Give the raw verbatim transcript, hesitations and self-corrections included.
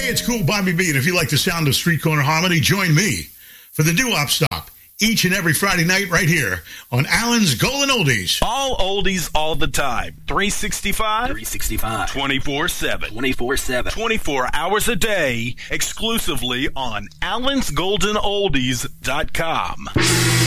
Hey, it's Cool Bobby B, and if you like the sound of Street Corner Harmony, join me for the Doo-Wop Stop each and every Friday night right here on Allen's Golden Oldies. All oldies all the time. three sixty-five three sixty-five twenty-four seven twenty-four seven twenty-four hours a day, exclusively on allens golden oldies dot com.